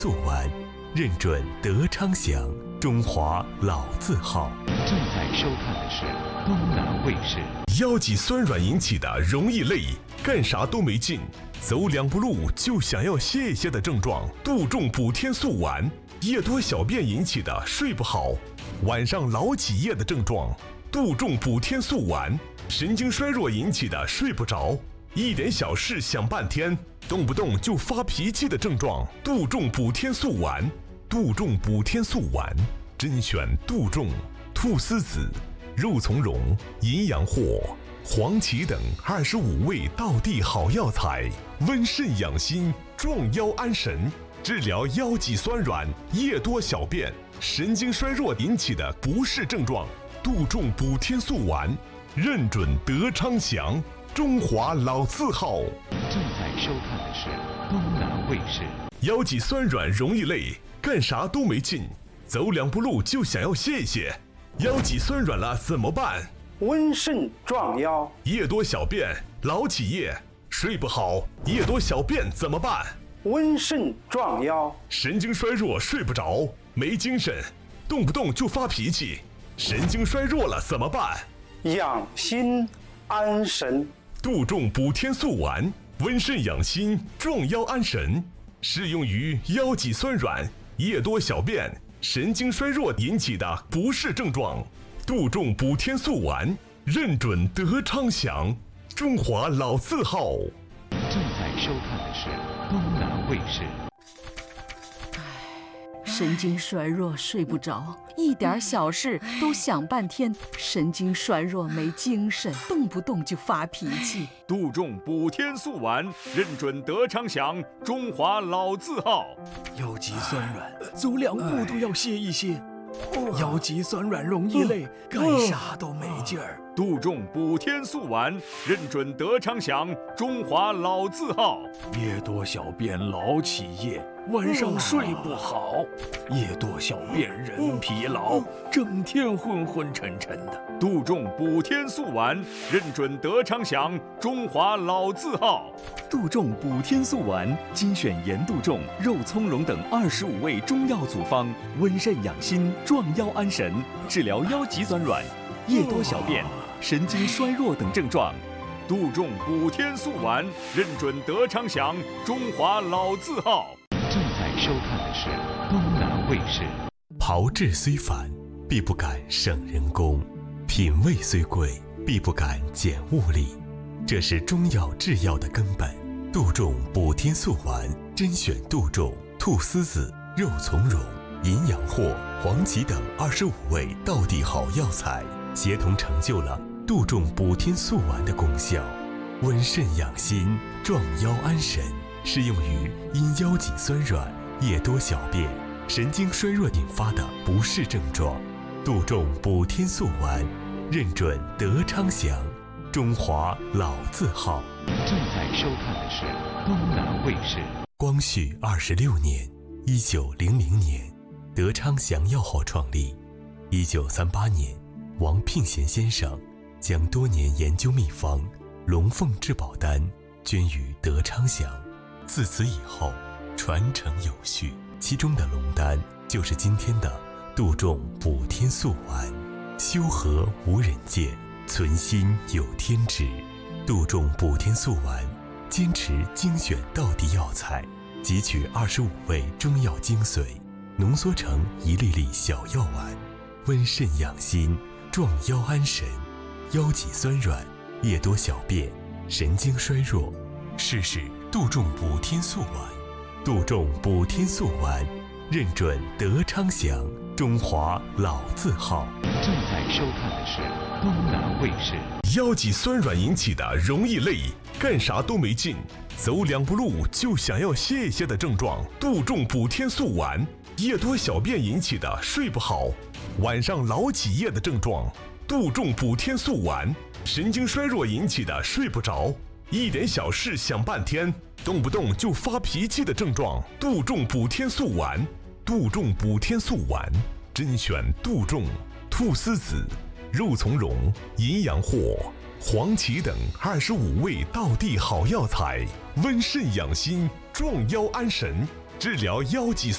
做完，认准德昌祥，中华老字号。 正在收看的是东南卫视。 腰脊酸软引起的容易累，干啥都没劲，走两步路就想要歇一歇的症状，杜仲补天素丸；夜多小便引起的睡不好，晚上老起夜的症状，杜仲补天素丸；神经衰弱引起的睡不着，一点小事想半天，动不动就发脾气的症状，杜仲补天素丸。杜仲补天素丸，甄选杜仲、菟丝子、肉苁蓉、淫羊藿、黄芪等25味道地好药材，温肾养心，壮腰安神，治疗腰脊酸软、夜多小便、神经衰弱引起的不适症状。杜仲补天素丸，认准德昌祥，中华老字号。 正在收看的是东南卫视。 腰脊酸软容易累，干啥都没劲，走两步路就想要歇一歇。腰脊酸软了怎么办？ 温肾壮腰。 夜多小便，老起夜，睡不好，夜多小便怎么办？ 温肾壮腰。 神经衰弱，睡不着，没精神，动不动就发脾气，神经衰弱了怎么办？ 养心安神。 杜仲补天素丸，温肾养心，壮腰安神，适用于腰脊酸软、夜多小便、神经衰弱引起的不适症状。杜仲补天素丸，认准德昌祥，中华老字号。 正在收看的是东南卫视。 神经衰弱睡不着，一点小事都想半天，神经衰弱没精神，动不动就发脾气。 杜仲补天素丸，认准德昌祥，中华老字号。 腰脊酸软，走两步都要歇一歇。腰脊酸软容易累，干啥都没劲儿。 杜仲补天素丸，认准德昌祥，中华老字号。 夜多小便老起夜，晚上睡不好，夜多小便人疲劳，整天昏昏沉沉的。 杜仲补天素丸，认准德昌祥，中华老字号。 杜仲补天素丸，精选盐杜仲、肉苁蓉等25味中药组方，温肾养心，壮腰安神，治疗腰脊酸软、夜多小便、神经衰弱等症状。 杜仲补天素丸，认准德昌祥，中华老字号。 正在收看的是东南卫视。 炮制虽繁，必不敢省人工；品味虽贵，必不敢减物力。这是中药制药的根本。杜仲补天素丸，甄选杜仲、菟丝子、肉苁蓉、淫羊藿、黄芪等25味道地好药材，协同成就了杜仲补天素丸的功效，温肾养心，壮腰安神，适用于因腰脊酸软、夜多小便、神经衰弱引发的不适症状。杜仲补天素丸，认准德昌祥，中华老字号。 正在收看的是东南卫视。 光绪26年，1900年，德昌祥药号创立。1938年，王聘贤先生将多年研究秘方龙凤至宝丹捐于德昌祥，自此以后传承有序。其中的龙丹就是今天的杜仲补天素丸。修和无人见，存心有天知。杜仲补天素丸，坚持精选道地药材，汲取25味中药精髓，浓缩成一粒粒小药丸，温肾养心，壮腰安神。腰脊酸软、夜多小便、神经衰弱，试试杜仲补天素丸。杜仲补天素丸，认准德昌祥，中华老字号。 正在收看的是东南卫视。 腰脊酸软引起的容易累，干啥都没劲，走两步路就想要歇一歇的症状，杜仲补天素丸；夜多小便引起的睡不好，晚上老起夜的症状，杜仲补天素丸；神经衰弱引起的睡不着，一点小事想半天，动不动就发脾气的症状，杜仲补天素丸。杜仲补天素丸，甄选杜仲、菟丝子、肉苁蓉、淫羊藿、黄芪等25味道地好药材，温肾养心，壮腰安神，治疗腰脊